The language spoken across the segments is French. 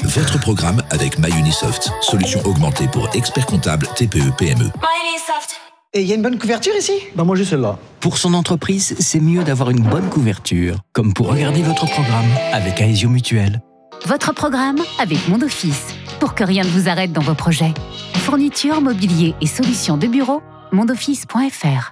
votre programme avec MyUnisoft, solution augmentée pour experts comptables TPE-PME. MyUnisoft. Et il y a une bonne couverture ici ? Moi j'ai celle-là. Pour son entreprise, c'est mieux d'avoir une bonne couverture, comme pour regarder votre programme avec Aesio Mutuel. Votre programme avec Mondoffice, pour que rien ne vous arrête dans vos projets. Fourniture, mobilier et solutions de bureau, mondoffice.fr.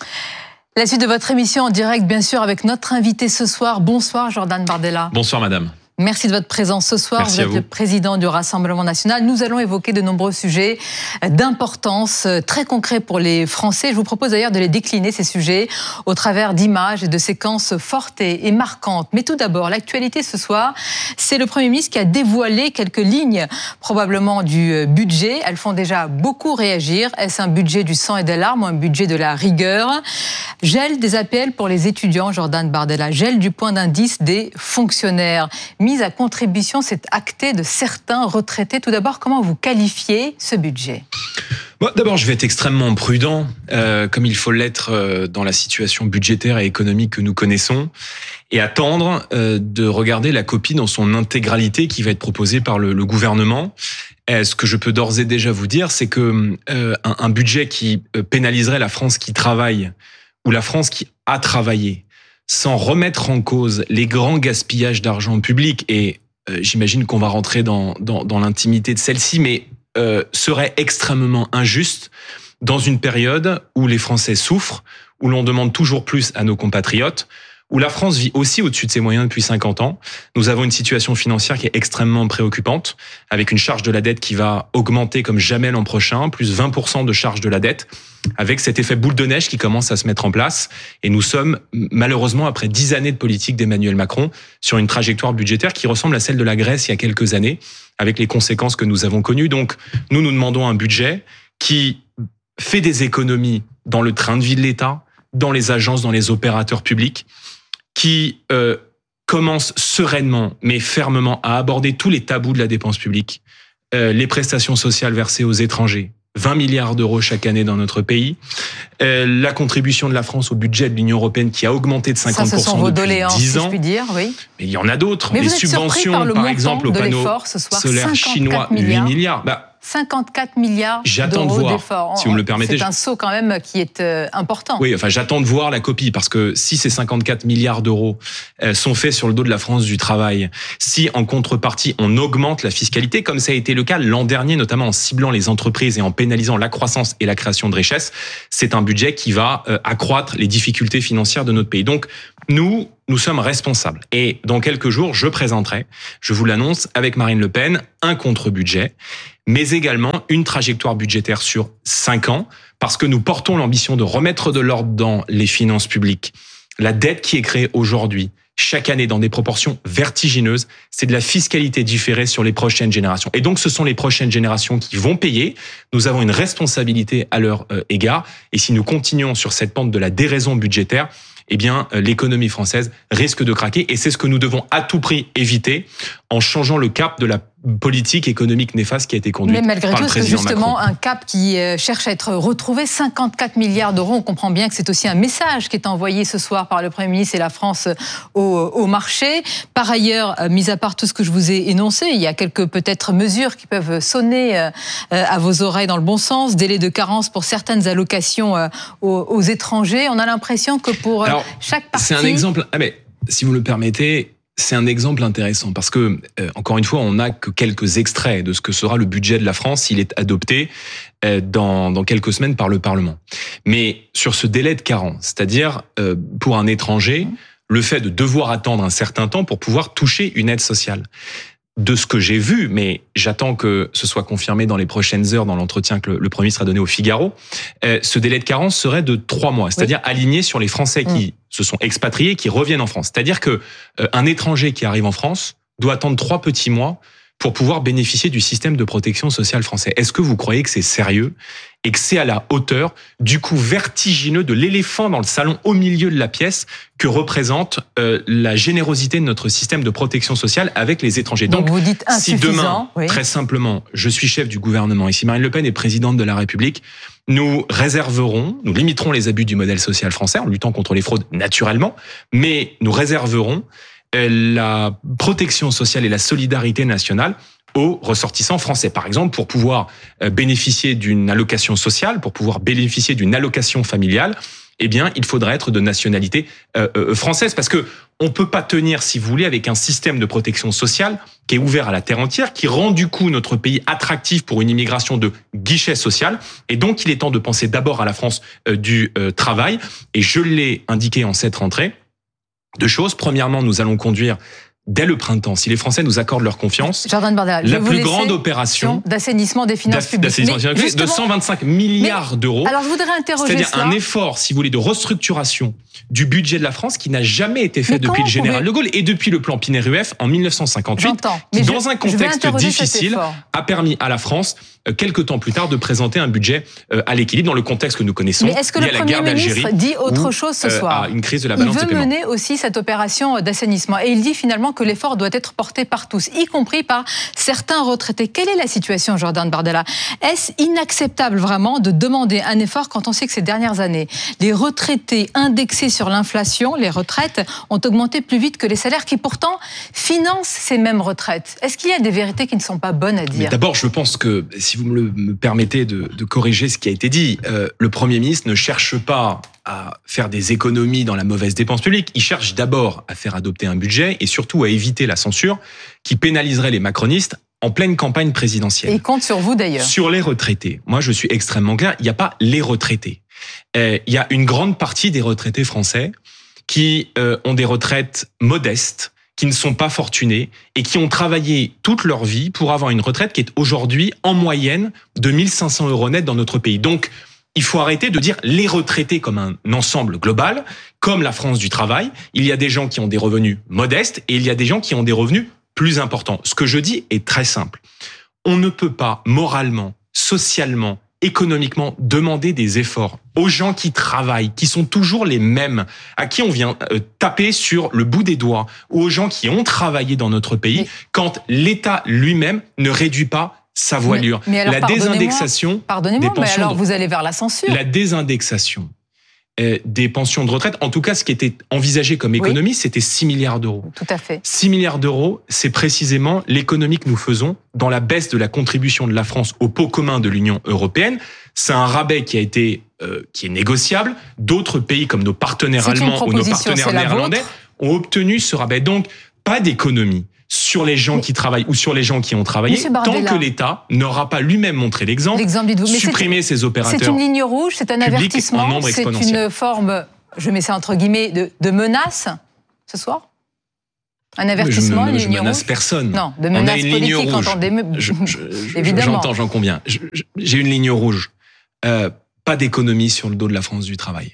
La suite de votre émission en direct, bien sûr, avec notre invité ce soir. Bonsoir Jordan Bardella. Bonsoir madame. Merci de votre présence ce soir. Merci vous êtes le président du Rassemblement national. Nous allons évoquer de nombreux sujets d'importance, très concrets pour les Français. Je vous propose d'ailleurs de les décliner, ces sujets, au travers d'images et de séquences fortes et marquantes. Mais tout d'abord, l'actualité ce soir, c'est le Premier ministre qui a dévoilé quelques lignes, probablement du budget. Elles font déjà beaucoup réagir. Est-ce un budget du sang et des larmes ou un budget de la rigueur ? Gel des APL pour les étudiants, Jordan Bardella. Gel du point d'indice des fonctionnaires. Mise à contribution, c'est acté de certains retraités. Tout d'abord, comment vous qualifiez ce budget ? Bon, d'abord, je vais être extrêmement prudent, comme il faut l'être dans la situation budgétaire et économique que nous connaissons, et attendre de regarder la copie dans son intégralité qui va être proposée par le gouvernement. Ce que je peux d'ores et déjà vous dire, c'est que un budget qui pénaliserait la France qui travaille ou la France qui a travaillé, sans remettre en cause les grands gaspillages d'argent public, et j'imagine qu'on va rentrer dans l'intimité de celle-ci, mais serait extrêmement injuste dans une période où les Français souffrent, où l'on demande toujours plus à nos compatriotes, où la France vit aussi au-dessus de ses moyens depuis 50 ans. Nous avons une situation financière qui est extrêmement préoccupante, avec une charge de la dette qui va augmenter comme jamais l'an prochain, plus 20% de charge de la dette, avec cet effet boule de neige qui commence à se mettre en place. Et nous sommes, malheureusement, après 10 années de politique d'Emmanuel Macron, sur une trajectoire budgétaire qui ressemble à celle de la Grèce il y a quelques années, avec les conséquences que nous avons connues. Donc, nous demandons un budget qui fait des économies dans le train de vie de l'État, dans les agences, dans les opérateurs publics, qui commence sereinement, mais fermement, à aborder tous les tabous de la dépense publique, les prestations sociales versées aux étrangers, 20 milliards d'euros chaque année dans notre pays, la contribution de la France au budget de l'Union européenne qui a augmenté de 50% ce sont vos depuis doléances, 10 ans. Si je puis dire, oui. Mais il y en a d'autres. Mais les vous êtes subventions, par exemple, aux panneaux solaires chinois, 8 milliards. 54 milliards j'attends d'euros de voir, d'efforts. si vous me le permettez. C'est un saut quand même qui est important. Oui, enfin, j'attends de voir la copie, parce que si ces 54 milliards d'euros sont faits sur le dos de la France du travail, si en contrepartie on augmente la fiscalité, comme ça a été le cas l'an dernier, notamment en ciblant les entreprises et en pénalisant la croissance et la création de richesses, c'est un budget qui va accroître les difficultés financières de notre pays. Donc, nous sommes responsables. Et dans quelques jours, je présenterai, je vous l'annonce, avec Marine Le Pen, un contre-budget, mais également une trajectoire budgétaire sur 5 ans, parce que nous portons l'ambition de remettre de l'ordre dans les finances publiques. La dette qui est créée aujourd'hui, chaque année dans des proportions vertigineuses, c'est de la fiscalité différée sur les prochaines générations. Et donc, ce sont les prochaines générations qui vont payer. Nous avons une responsabilité à leur égard. Et si nous continuons sur cette pente de la déraison budgétaire, eh bien, l'économie française risque de craquer. Et c'est ce que nous devons à tout prix éviter en changeant le cap de la politique économique néfaste qui a été conduite par le président Macron. Mais malgré tout, c'est justement un cap qui cherche à être retrouvé. 54 milliards d'euros, on comprend bien que c'est aussi un message qui est envoyé ce soir par le Premier ministre et la France au marché. Par ailleurs, mis à part tout ce que je vous ai énoncé, il y a quelques peut-être mesures qui peuvent sonner à vos oreilles dans le bon sens. Délai de carence pour certaines allocations aux étrangers. On a l'impression que pour chaque partie... C'est un exemple... mais si vous le permettez... C'est un exemple intéressant parce que, encore une fois, on n'a que quelques extraits de ce que sera le budget de la France s'il est adopté dans quelques semaines par le Parlement. Mais sur ce délai de carence, c'est-à-dire pour un étranger, le fait de devoir attendre un certain temps pour pouvoir toucher une aide sociale. De ce que j'ai vu, mais j'attends que ce soit confirmé dans les prochaines heures dans l'entretien que le Premier ministre a donné au Figaro, ce délai de carence serait de 3 mois, c'est-à-dire aligné sur les Français qui se sont expatriés, qui reviennent en France. C'est-à-dire que un étranger qui arrive en France doit attendre 3 petits mois pour pouvoir bénéficier du système de protection sociale français. Est-ce que vous croyez que c'est sérieux et que c'est à la hauteur du coût vertigineux de l'éléphant dans le salon au milieu de la pièce que représente la générosité de notre système de protection sociale avec les étrangers? Donc vous dites insuffisant. Si demain, très simplement, je suis chef du gouvernement et si Marine Le Pen est présidente de la République, nous limiterons les abus du modèle social français en luttant contre les fraudes naturellement, mais nous réserverons la protection sociale et la solidarité nationale aux ressortissants français. Par exemple, pour pouvoir bénéficier d'une allocation sociale, pour pouvoir bénéficier d'une allocation familiale, eh bien, il faudra être de nationalité française, parce que on peut pas tenir, si vous voulez, avec un système de protection sociale qui est ouvert à la terre entière, qui rend du coup notre pays attractif pour une immigration de guichet social. Et donc, il est temps de penser d'abord à la France du travail. Et je l'ai indiqué en cette rentrée. Deux choses. Premièrement, nous allons conduire dès le printemps, si les Français nous accordent leur confiance, Jordan Bardella, la plus grande opération d'assainissement des finances publiques. De 125 milliards d'euros. Alors je voudrais interroger c'est-à-dire un effort, si vous voulez, de restructuration du budget de la France qui n'a jamais été fait depuis le général de Gaulle et depuis le plan Pinay-Rueff en 1958, qui, dans un contexte difficile, a permis à la France, quelques temps plus tard, de présenter un budget à l'équilibre dans le contexte que nous connaissons. Mais est-ce que le Premier ministre dit autre chose ce soir ? Une crise de la balance des paiements. Il veut mener aussi cette opération d'assainissement et il dit finalement que l'effort doit être porté par tous, y compris par certains retraités. Quelle est la situation, Jordan Bardella ? Est-ce inacceptable vraiment de demander un effort quand on sait que ces dernières années, les retraités indexés sur l'inflation, les retraites, ont augmenté plus vite que les salaires qui pourtant financent ces mêmes retraites ? Est-ce qu'il y a des vérités qui ne sont pas bonnes à dire ? Mais d'abord, je pense que, si vous me permettez de corriger ce qui a été dit, le Premier ministre ne cherche pas à faire des économies dans la mauvaise dépense publique. Il cherche d'abord à faire adopter un budget et surtout à éviter la censure qui pénaliserait les macronistes en pleine campagne présidentielle. Et il compte sur vous d'ailleurs. Sur les retraités, moi je suis extrêmement clair, il n'y a pas les retraités. Il y a une grande partie des retraités français qui ont des retraites modestes, qui ne sont pas fortunés et qui ont travaillé toute leur vie pour avoir une retraite qui est aujourd'hui en moyenne de 1 500 € net dans notre pays. Donc, il faut arrêter de dire les retraités comme un ensemble global, comme la France du travail. Il y a des gens qui ont des revenus modestes et il y a des gens qui ont des revenus plus importants. Ce que je dis est très simple. On ne peut pas moralement, socialement, économiquement demander des efforts aux gens qui travaillent, qui sont toujours les mêmes, à qui on vient taper sur le bout des doigts, ou aux gens qui ont travaillé dans notre pays, quand l'État lui-même ne réduit pas sa voilure. Mais alors, la désindexation pardonnez-moi, mais alors vous allez vers la censure. La désindexation des pensions de retraite, en tout cas ce qui était envisagé comme économie, c'était 6 milliards d'euros. Tout à fait. 6 milliards d'euros, c'est précisément l'économie que nous faisons dans la baisse de la contribution de la France au pot commun de l'Union européenne. C'est un rabais qui est négociable. D'autres pays comme nos partenaires allemands ou nos partenaires néerlandais ont obtenu ce rabais. Donc, pas d'économie sur les gens qui travaillent ou sur les gens qui ont travaillé, tant que l'État n'aura pas lui-même montré l'exemple, supprimer ses opérateurs. C'est une ligne rouge, c'est un avertissement, c'est une forme, je mets ça entre guillemets, de menace ce soir ? Un avertissement, une ligne rouge ? Je menace personne. Non, de menace politique, entendez-moi. Évidemment. J'en conviens. J'ai une ligne rouge. Pas d'économie sur le dos de la France du travail.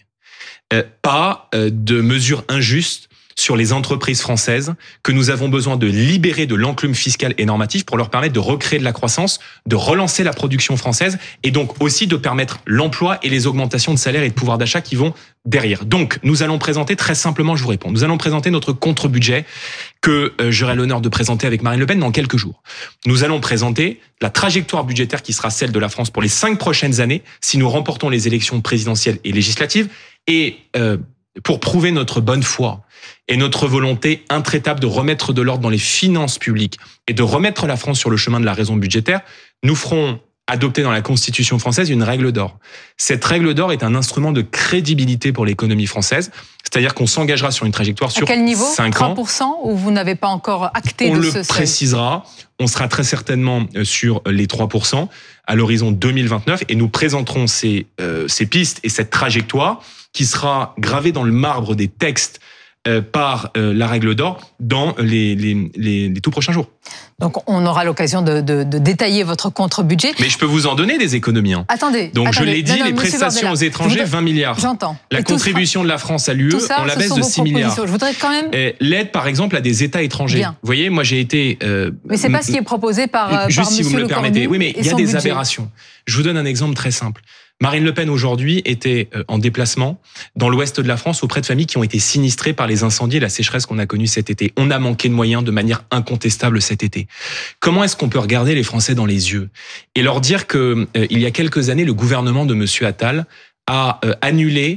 Pas de mesures injustes sur les entreprises françaises, que nous avons besoin de libérer de l'enclume fiscale et normative pour leur permettre de recréer de la croissance, de relancer la production française et donc aussi de permettre l'emploi et les augmentations de salaire et de pouvoir d'achat qui vont derrière. Donc, nous allons présenter, très simplement, je vous réponds, nous allons présenter notre contre-budget que j'aurai l'honneur de présenter avec Marine Le Pen dans quelques jours. Nous allons présenter la trajectoire budgétaire qui sera celle de la France pour les 5 prochaines années si nous remportons les élections présidentielles et législatives et pour prouver notre bonne foi et notre volonté intraitable de remettre de l'ordre dans les finances publiques et de remettre la France sur le chemin de la raison budgétaire, nous ferons adopter dans la Constitution française une règle d'or. Cette règle d'or est un instrument de crédibilité pour l'économie française, c'est-à-dire qu'on s'engagera sur une trajectoire sur 5 ans. À quel niveau ? 3% ou vous n'avez pas encore acté de ce seuil ? On le précisera, on sera très certainement sur les 3% à l'horizon 2029 et nous présenterons ces pistes et cette trajectoire qui sera gravée dans le marbre des textes par la règle d'or dans les tout prochains jours. Donc on aura l'occasion de détailler votre contre-budget. Mais je peux vous en donner des économies. Hein. Attendez. Je l'ai dit, les prestations aux étrangers, 20 milliards. J'entends. La contribution de la France à l'UE, on la baisse de 6 milliards. Je voudrais quand même... L'aide, par exemple, à des États étrangers. Bien. Vous voyez, moi j'ai été... mais c'est pas ce qui est proposé par juste si monsieur vous me le permettez. Oui, mais il y a des budget. aberrations. Je vous donne un exemple très simple. Marine Le Pen aujourd'hui était en déplacement dans l'ouest de la France auprès de familles qui ont été sinistrées par les incendies et la sécheresse qu'on a connue cet été. On a manqué de moyens de manière incontestable cet été. Comment est-ce qu'on peut regarder les Français dans les yeux et leur dire que il y a quelques années, le gouvernement de monsieur Attal a annulé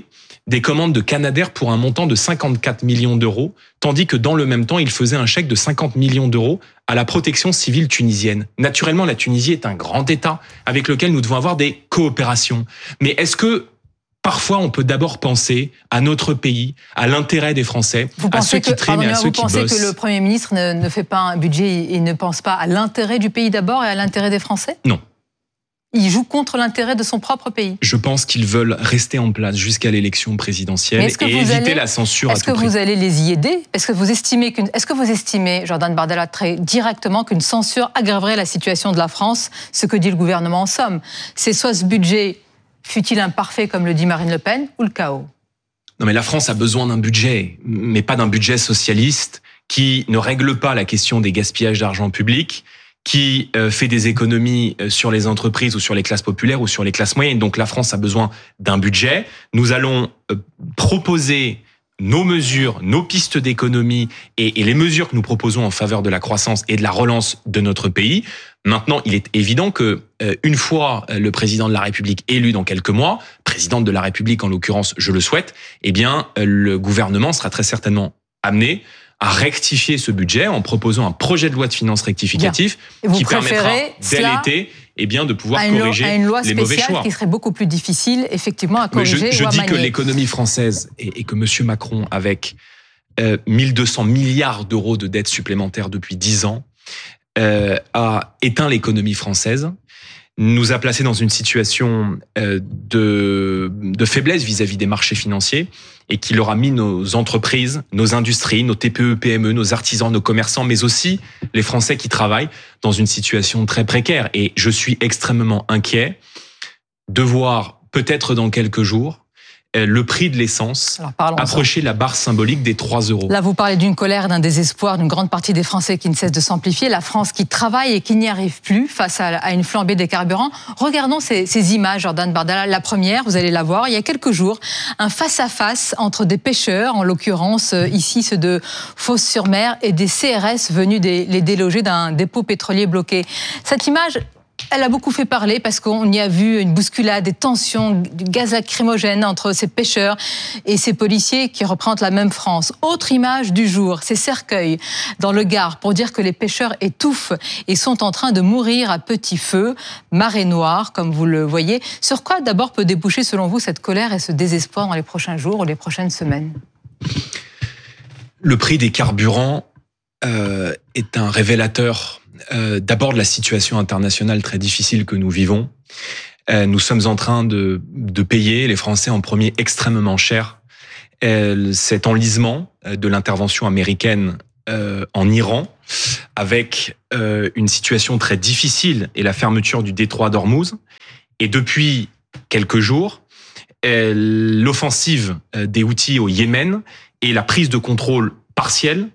des commandes de Canadair pour un montant de 54 millions d'euros, tandis que dans le même temps, il faisait un chèque de 50 millions d'euros à la protection civile tunisienne. Naturellement, la Tunisie est un grand État avec lequel nous devons avoir des coopérations. Mais est-ce que parfois, on peut d'abord penser à notre pays, à l'intérêt des Français, à ceux qui traînent et à ceux qui bossent. Vous pensez que le Premier ministre ne fait pas un budget et ne pense pas à l'intérêt du pays d'abord et à l'intérêt des Français ? Non. Il joue contre l'intérêt de son propre pays. Je pense qu'ils veulent rester en place jusqu'à l'élection présidentielle et éviter la censure à tout prix. Est-ce que vous allez les y aider ? Est-ce que vous estimez, Jordan Bardella, très directement qu'une censure aggraverait la situation de la France, ce que dit le gouvernement en somme ? C'est soit ce budget, fut-il imparfait comme le dit Marine Le Pen, ou le chaos ? Non mais la France a besoin d'un budget, mais pas d'un budget socialiste qui ne règle pas la question des gaspillages d'argent public, qui fait des économies sur les entreprises ou sur les classes populaires ou sur les classes moyennes. Donc la France a besoin d'un budget. Nous allons proposer nos mesures, nos pistes d'économie et les mesures que nous proposons en faveur de la croissance et de la relance de notre pays. Maintenant, il est évident que une fois le président de la République élu dans quelques mois, présidente de la République en l'occurrence, je le souhaite, eh bien le gouvernement sera très certainement amené à rectifier ce budget en proposant un projet de loi de finances rectificatif qui permettra dès l'été de pouvoir corriger les mauvais choix. Une loi spéciale qui serait beaucoup plus difficile effectivement à corriger. Je dis que l'économie française et que M. Macron, avec 1200 milliards d'euros de dettes supplémentaires depuis 10 ans, a éteint l'économie française, nous a placés dans une situation de faiblesse vis-à-vis des marchés financiers et qui leur a mis nos entreprises, nos industries, nos TPE, PME, nos artisans, nos commerçants, mais aussi les Français qui travaillent dans une situation très précaire. Et je suis extrêmement inquiet de voir, peut-être dans quelques jours, le prix de l'essence approcher la barre symbolique des 3 euros. Là, vous parlez d'une colère, d'un désespoir d'une grande partie des Français qui ne cesse de s'amplifier. La France qui travaille et qui n'y arrive plus face à une flambée des carburants. Regardons ces images, Jordan Bardella. La première, vous allez la voir, il y a quelques jours, un face-à-face entre des pêcheurs, en l'occurrence ici ceux de Fos-sur-Mer, et des CRS venus les déloger d'un dépôt pétrolier bloqué. Cette image, elle a beaucoup fait parler parce qu'on y a vu une bousculade, des tensions, du gaz lacrymogène entre ces pêcheurs et ces policiers qui représentent la même France. Autre image du jour, ces cercueils dans le Gard pour dire que les pêcheurs étouffent et sont en train de mourir à petit feu, marée noire, comme vous le voyez. Sur quoi d'abord peut déboucher selon vous cette colère et ce désespoir dans les prochains jours ou les prochaines semaines ? Le prix des carburants est un révélateur d'abord de la situation internationale très difficile que nous vivons. Nous sommes en train de payer, les Français en premier, extrêmement cher cet enlisement de l'intervention américaine en Iran, avec une situation très difficile et la fermeture du détroit d'Ormuz. Et depuis quelques jours, l'offensive des Houthis au Yémen et la prise de contrôle partielle